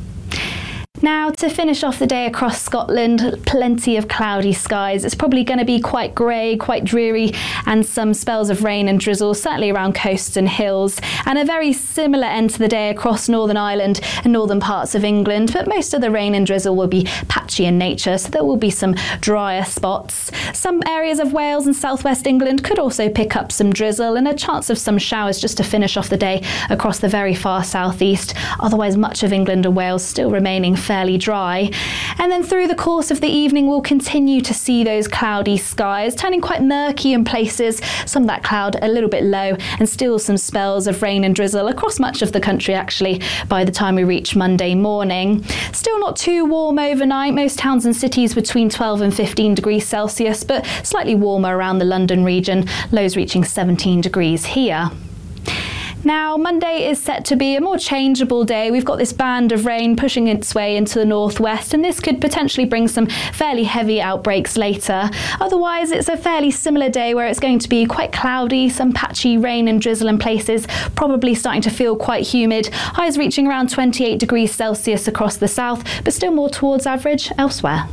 Now, to finish off the day across Scotland, plenty of cloudy skies. It's probably going to be quite grey, quite dreary, and some spells of rain and drizzle, certainly around coasts and hills. And a very similar end to the day across Northern Ireland and northern parts of England, but most of the rain and drizzle will be patchy in nature, so there will be some drier spots. Some areas of Wales and southwest England could also pick up some drizzle, and a chance of some showers just to finish off the day across the very far southeast. Otherwise, much of England and Wales still remaining fairly dry. And then through the course of the evening, we'll continue to see those cloudy skies, turning quite murky in places, some of that cloud a little bit low, and still some spells of rain and drizzle across much of the country actually by the time we reach Monday morning. Still not too warm overnight, most towns and cities between twelve and fifteen degrees Celsius, but slightly warmer around the London region, lows reaching seventeen degrees here. Now, Monday is set to be a more changeable day. We've got this band of rain pushing its way into the northwest, and this could potentially bring some fairly heavy outbreaks later. Otherwise, it's a fairly similar day where it's going to be quite cloudy, some patchy rain and drizzle in places, probably starting to feel quite humid. Highs reaching around twenty-eight degrees Celsius across the south, but still more towards average elsewhere.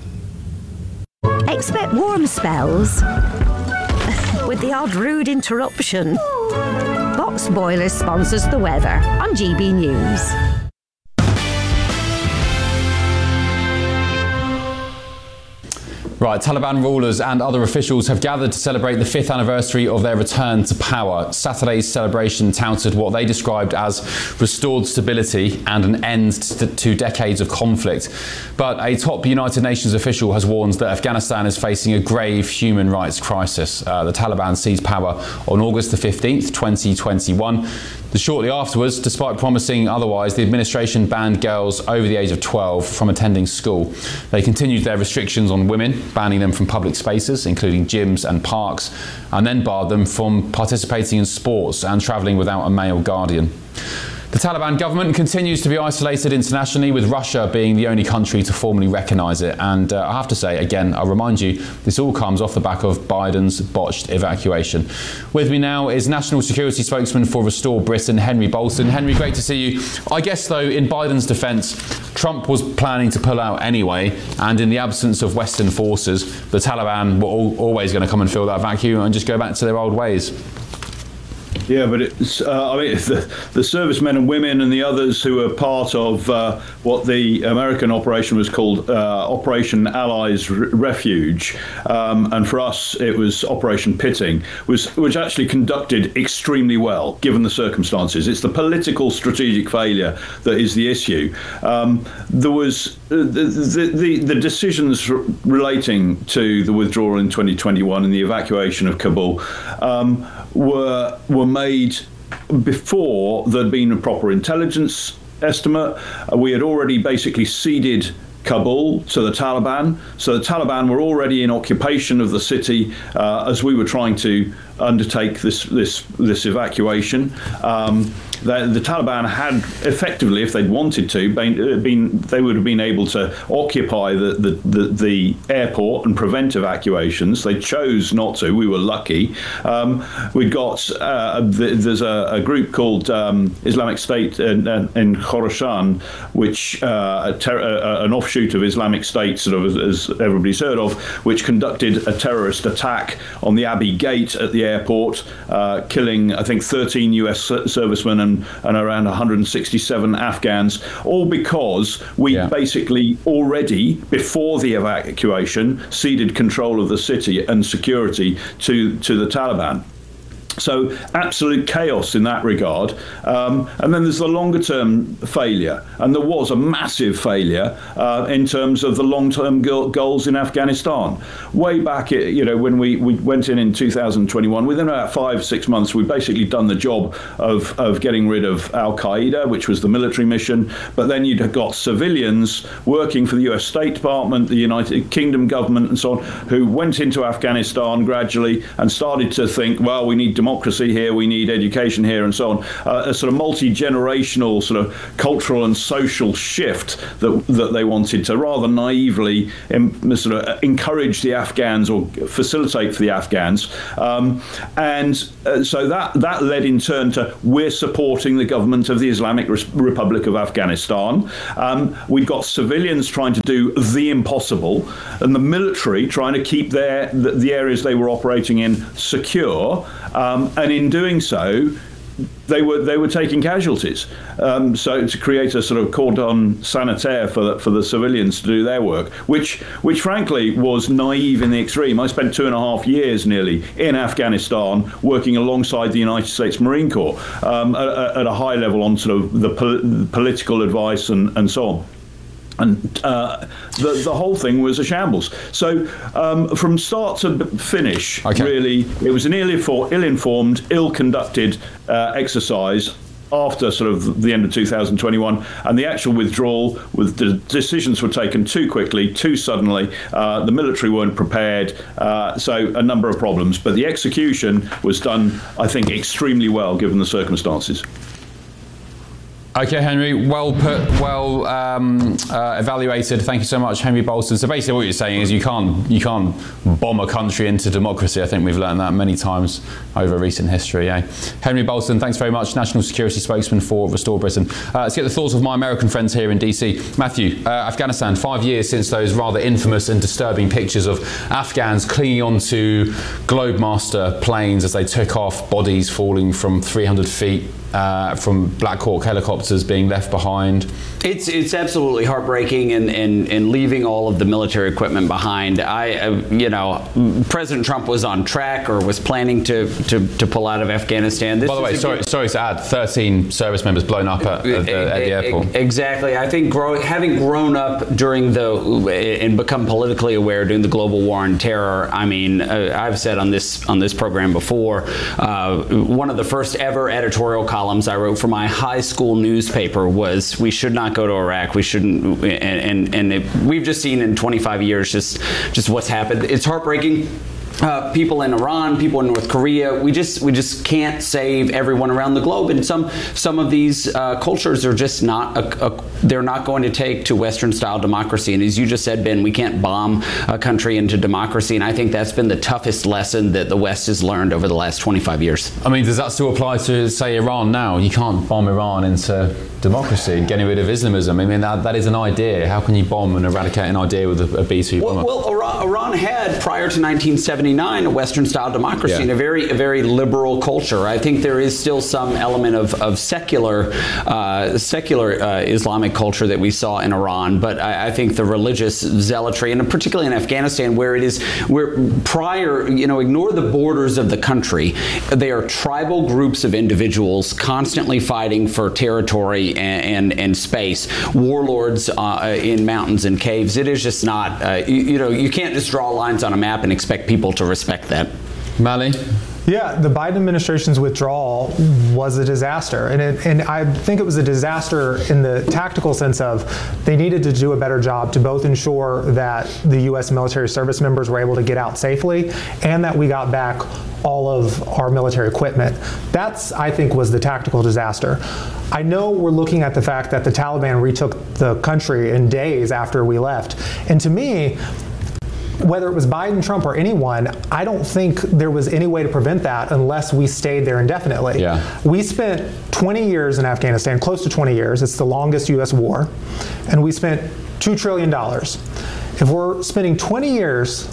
Expect warm spells with the odd rude interruption. Box Boilers sponsors the weather on G B News. Right, Taliban rulers and other officials have gathered to celebrate the fifth anniversary of their return to power. Saturday's celebration touted what they described as restored stability and an end to, to decades of conflict. But a top United Nations official has warned that Afghanistan is facing a grave human rights crisis. Uh, the Taliban seized power on August the fifteenth, twenty twenty-one. Shortly afterwards, despite promising otherwise, the administration banned girls over the age of twelve from attending school. They continued their restrictions on women, banning them from public spaces, including gyms and parks, and then barred them from participating in sports and travelling without a male guardian. The Taliban government continues to be isolated internationally, with Russia being the only country to formally recognise it. And uh, I have to say, again, I'll remind you, this all comes off the back of Biden's botched evacuation. With me now is National Security Spokesman for Restore Britain, Henry Bolton. Henry, great to see you. I guess, though, in Biden's defence, Trump was planning to pull out anyway, and in the absence of Western forces, the Taliban were all, always going to come and fill that vacuum and just go back to their old ways. Yeah, but it's, uh, I mean, the, the servicemen and women and the others who were part of uh, what the American operation was called uh, Operation Allies R- Refuge, um, and for us it was Operation Pitting, was was actually conducted extremely well given the circumstances. It's the political strategic failure that is the issue. Um, there was uh, the, the, the, the decisions r- relating to the withdrawal in twenty twenty-one and the evacuation of Kabul um, were were made before there'd been a proper intelligence estimate. Uh, we had already basically ceded Kabul to the Taliban. So the Taliban were already in occupation of the city uh, as we were trying to undertake this this this evacuation. Um, the, the Taliban had effectively, if they'd wanted to, been, been they would have been able to occupy the, the, the, the airport and prevent evacuations. They chose not to. We were lucky. Um, we got uh, the, there's a, a group called um, Islamic State in, in Khorasan, which uh, a ter- uh, an offshoot of Islamic State, sort of as, as everybody's heard of, which conducted a terrorist attack on the Abbey Gate at the airport, uh, killing I think thirteen U S servicemen and, and around one hundred sixty-seven Afghans, all because we yeah. basically already, before the evacuation, ceded control of the city and security to, to the Taliban. So absolute chaos in that regard. Um, and then there's the longer term failure. And there was a massive failure uh, in terms of the long term go- goals in Afghanistan. Way back, you know, when we, we went in in two thousand twenty-one, within about five, six months, we'd basically done the job of, of getting rid of Al-Qaeda, which was the military mission. But then you'd have got civilians working for the U S State Department, the United Kingdom government and so on, who went into Afghanistan gradually and started to think, well, we need democracy here, we need education here and so on. Uh, a sort of multi-generational sort of cultural and social shift that that they wanted to rather naively um, sort of encourage the Afghans or facilitate for the Afghans. Um, and uh, so that, that led in turn to we're supporting the government of the Islamic Re- Republic of Afghanistan. Um, we've got civilians trying to do the impossible and the military trying to keep their the, the areas they were operating in secure. Um, and in doing so, they were they were taking casualties. Um, so to create a sort of cordon sanitaire for the, for the civilians to do their work, which which frankly was naive in the extreme. I spent two and a half years nearly in Afghanistan working alongside the United States Marine Corps um, at, at a high level on sort of the pol- political advice and, and so on. And uh, the, the whole thing was a shambles. So um, from start to finish, okay. really, it was an ill-informed, ill-conducted uh, exercise after sort of the end of two thousand twenty-one, and the actual withdrawal, with the decisions were taken too quickly, too suddenly. Uh, the military weren't prepared, uh, so a number of problems. But the execution was done, I think, extremely well given the circumstances. Okay, Henry, well put, well um, uh, evaluated. Thank you so much, Henry Bolton. So basically what you're saying is you can't you can't bomb a country into democracy. I think we've learned that many times over recent history. Eh? Henry Bolton, thanks very much, National Security Spokesman for Restore Britain. Uh, let's get the thoughts of my American friends here in D C. Matthew, uh, Afghanistan, five years since those rather infamous and disturbing pictures of Afghans clinging onto Globemaster planes as they took off, bodies falling from three hundred feet. Uh, from Black Hawk helicopters being left behind. It's it's absolutely heartbreaking, and, and, and leaving all of the military equipment behind. I, uh, you know, President Trump was on track or was planning to, to, to pull out of Afghanistan. This By the way, sorry, good, sorry to add, thirteen service members blown up at, at, the, at the airport. Exactly. I think grow, having grown up during the and become politically aware during the global war on terror. I mean, uh, I've said on this on this program before, uh, one of the first ever editorial columns I wrote for my high school newspaper was, "We should not go to Iraq. We shouldn't." And and, and it, we've just seen in twenty-five years just just what's happened. It's heartbreaking. Uh, people in Iran, people in North Korea, we just we just can't save everyone around the globe, and some some of these uh, cultures are just not a, a, they're not going to take to Western style democracy. And as you just said, Ben, we can't bomb a country into democracy, and I think that's been the toughest lesson that the West has learned over the last twenty-five years. I mean, does that still apply to, say, Iran now? You can't bomb Iran into democracy, getting rid of Islamism. I mean, that, that is an idea. How can you bomb and eradicate an idea with a, a B two bomber? Well, well Iran, Iran had, prior to nineteen seventy-nine, a Western-style democracy, yeah. and a very, a very liberal culture. I think there is still some element of, of secular, uh, secular uh, Islamic culture that we saw in Iran, but I, I think the religious zealotry, and particularly in Afghanistan, where it is, where prior, you know, ignore the borders of the country, they are tribal groups of individuals constantly fighting for territory and and, and space, warlords uh, in mountains and caves. It is just not, uh, you, you know, you can't just draw lines on a map and expect people to respect that. Mali? Yeah, the Biden administration's withdrawal was a disaster. And it, and I think it was a disaster in the tactical sense of they needed to do a better job to both ensure that the U S military service members were able to get out safely and that we got back all of our military equipment. That's, I think, was the tactical disaster. I know we're looking at the fact that the Taliban retook the country in days after we left. And to me, whether it was Biden, Trump, or anyone, I don't think there was any way to prevent that unless we stayed there indefinitely. Yeah. We spent twenty years in Afghanistan, close to twenty years. It's the longest U S war. And we spent two trillion dollars. If we're spending twenty years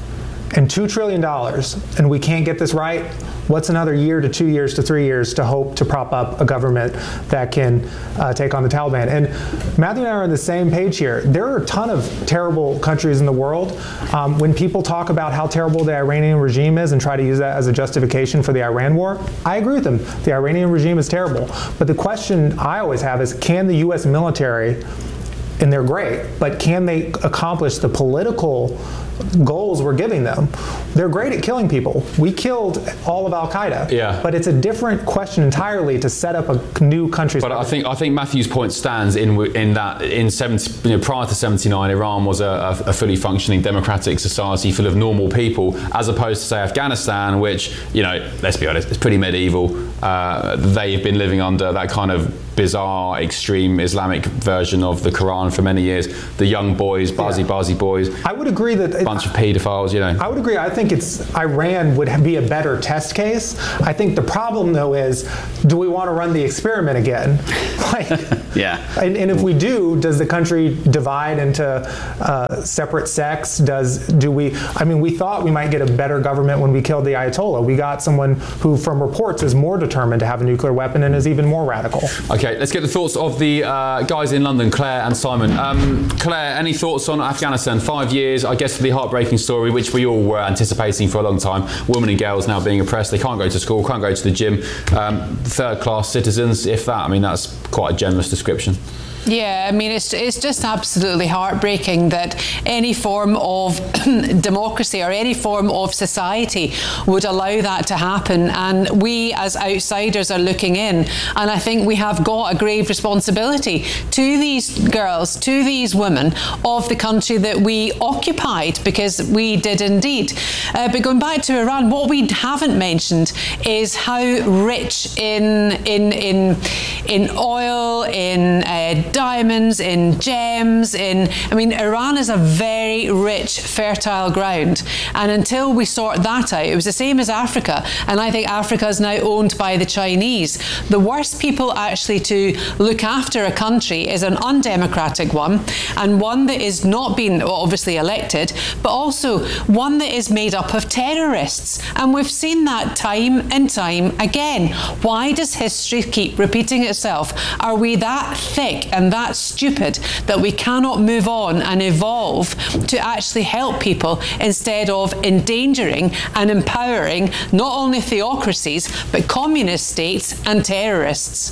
and two trillion dollars, and we can't get this right, what's another year to two years to three years to hope to prop up a government that can uh, take on the Taliban? And Matthew and I are on the same page here. There are a ton of terrible countries in the world. Um, when people talk about how terrible the Iranian regime is and try to use that as a justification for the Iran war, I agree with them. The Iranian regime is terrible. But the question I always have is, can the U S military, and they're great, but can they accomplish the political goals we're giving them? They're great at killing people. We killed all of Al-Qaeda. Yeah. But it's a different question entirely to set up a new country. But I think I think Matthew's point stands in in that in seventy, you know, prior to seventy-nine, Iran was a, a fully functioning democratic society full of normal people, as opposed to, say, Afghanistan, which, you know, let's be honest, it's pretty medieval. Uh, they've been living under that kind of bizarre, extreme Islamic version of the Quran for many years. The young boys, Bazi Yeah. Bazi boys. I would agree that A bunch of paedophiles, you know. I would agree. I think it's Iran would be a better test case. I think the problem, though, is, do we want to run the experiment again? Like, yeah. And, and if we do, does the country divide into uh, separate sects? Does do we? I mean, we thought we might get a better government when we killed the Ayatollah. We got someone who, from reports, is more determined to have a nuclear weapon and is even more radical. Okay, let's get the thoughts of the uh, guys in London, Claire and Simon. Um, Claire, any thoughts on Afghanistan? Five years, I guess, the heartbreaking story, which we all were anticipating for a long time. Women and girls now being oppressed. They can't go to school, can't go to the gym. Um, third-class citizens, if that. I mean, that's quite a generous description. Yeah, I mean, it's it's just absolutely heartbreaking that any form of democracy or any form of society would allow that to happen. And we, as outsiders, are looking in. And I think we have got a grave responsibility to these girls, to these women of the country that we occupied, because we did indeed. Uh, but going back to Iran, what we haven't mentioned is how rich in in in in oil, in uh, diamonds, in gems, in, I mean, Iran is a very rich, fertile ground. And until we sort that out, it was the same as Africa. And I think Africa is now owned by the Chinese. The worst people actually to look after a country is an undemocratic one, and one that is not being obviously elected, but also one that is made up of terrorists. And we've seen that time and time again. Why does history keep repeating itself? Are we that thick and that stupid that we cannot move on and evolve to actually help people instead of endangering and empowering not only theocracies but communist states and terrorists?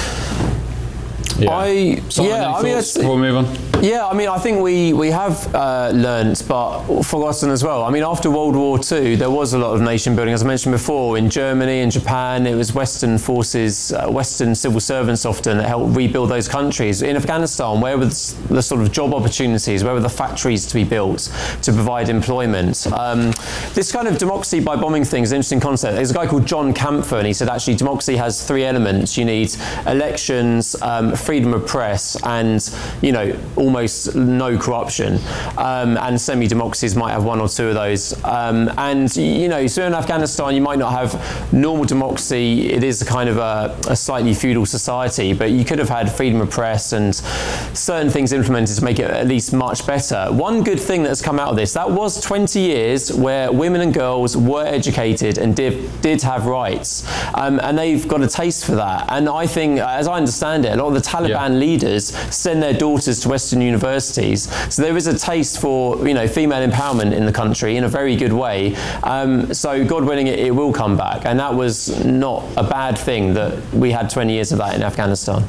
Yeah. I, Simon, yeah, I mean, it's, before we move on. Yeah, I mean, I think we, we have uh, learnt, but forgotten as well. I mean, after World War Two, there was a lot of nation building, as I mentioned before, in Germany and Japan. It was Western forces, uh, Western civil servants often that helped rebuild those countries. In Afghanistan, where were the, the sort of job opportunities, where were the factories to be built to provide employment? Um, this kind of democracy by bombing thing is an interesting concept. There's a guy called John Campher, and he said, actually, democracy has three elements. You need elections, um, freedom of press, and, you know, almost no corruption. Um, and semi-democracies might have one or two of those. Um, and, you know, so in Afghanistan, you might not have normal democracy. It is a kind of a, a slightly feudal society, but you could have had freedom of press and certain things implemented to make it at least much better. One good thing that has come out of this, that was twenty years where women and girls were educated and did, did have rights. Um, and they've got a taste for that. And I think, as I understand it, a lot of the Taliban yeah. leaders send their daughters to Western universities. So there is a taste for, you know, female empowerment in the country in a very good way. Um, so God willing, it, it will come back. And that was not a bad thing that we had twenty years of that in Afghanistan.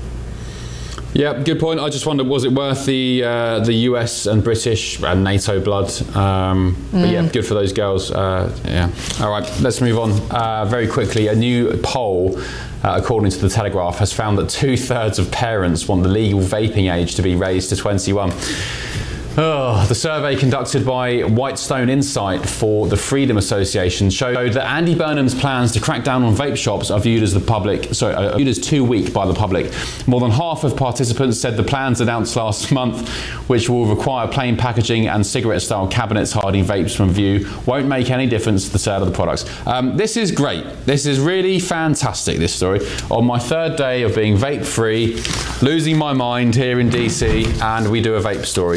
Yeah, good point. I just wondered, was it worth the uh, the U S and British and NATO blood? Um, mm. But yeah, good for those girls. Uh, yeah. All right, let's move on uh, very quickly. A new poll, Uh, according to the Telegraph, has found that two-thirds of parents want the legal vaping age to be raised to twenty-one. Oh, the survey conducted by Whitestone Insight for the Freedom Association showed that Andy Burnham's plans to crack down on vape shops are viewed as the public, sorry, are viewed as too weak by the public. More than half of participants said the plans announced last month, which will require plain packaging and cigarette-style cabinets hiding vapes from view, won't make any difference to the sale of the products. Um, this is great. This is really fantastic, this story. On my third day of being vape-free, losing my mind here in D C, and we do a vape story. Mally, was this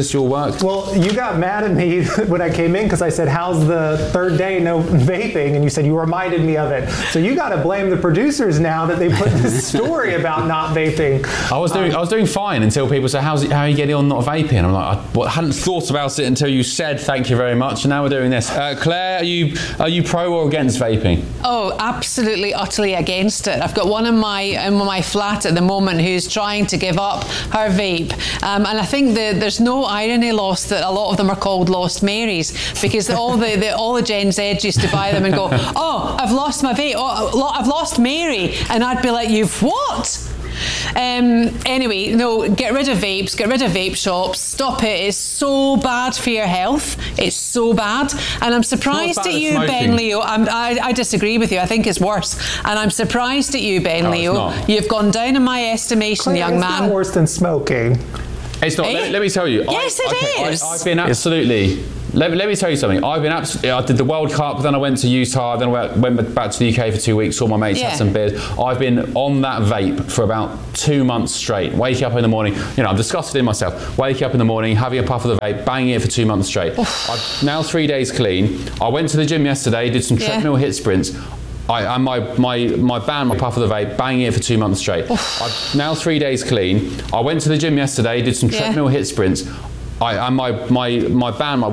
this your work? Well, you got mad at me when I came in because I said, how's the third day no vaping? And you said you reminded me of it. So you got to blame the producers now that they put this story about not vaping. I was doing um, I was doing fine until people said, how's it, how are you getting on not vaping? I'm like, I well, hadn't thought about it until you said thank you very much, and now we're doing this. Uh, Claire, are you are you pro or against vaping? Oh, absolutely, utterly against it. I've got one in my in my flat at the moment who's trying to give up her vape, um, and I think the, there's no irony lost that a lot of them are called Lost Marys, because all the, the all the Gen Zs used to buy them and go, oh, I've lost my vape, oh, I've lost Mary, and I'd be like, you've what? Um, anyway, no, get rid of vapes, get rid of vape shops, stop it. It's so bad for your health. It's so bad. And I'm surprised at you, Ben Leo. I'm, I, I disagree with you. I think it's worse. And I'm surprised at you, Ben no, Leo. You've gone down in my estimation, Claire, young it's man. It's not worse than smoking. It's not. Eh? Let, let me tell you. Yes, I, it okay, is. I, I've been absolutely... Let, let me tell you something. I've been absolutely. I did the World Cup, then I went to Utah, then I went back to the U K for two weeks. Saw my mates, Yeah. had some beers. I've been on that vape for about two months straight. Waking up in the morning, you know, I'm disgusted in myself. Waking up in the morning, having a puff of the vape, banging it for two months straight. I've now three days clean. I went to the gym yesterday, did some Yeah. treadmill hit sprints. I, and my, my, my ban, my puff of the vape, banging it for two months straight. I've now three days clean. I went to the gym yesterday, did some Yeah. treadmill hit sprints. I, and my, my, my ban, my